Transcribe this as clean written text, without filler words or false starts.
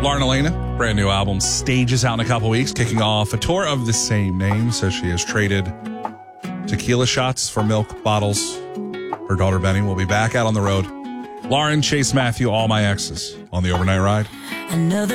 Lauren Elena, brand new album, Stages, out in a couple weeks, kicking off a tour of the same name. Says she has traded tequila shots for milk bottles. Her daughter Benny will be back out on the road. Lauren, Chase Matthew, All My Exes on the Overnight Ride. Another